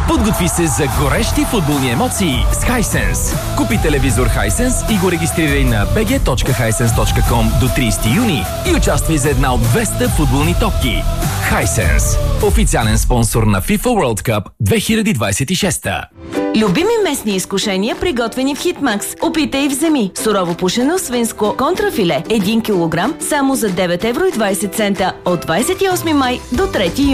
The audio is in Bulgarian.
Подготви се за горещи футболни емоции с Hisense. Купи телевизор Hisense и го регистрирай на bg.hisense.com до 30 юни и участвай за една от 200 футболни топки. Hisense. Официален спонсор на FIFA World Cup 2026. Любими местни изкушения, приготвени в Хитмакс. Опитай и вземи. Сурово пушено свинско контрафиле 1 кг само за 9,20 евро от 28 май до 3 юни.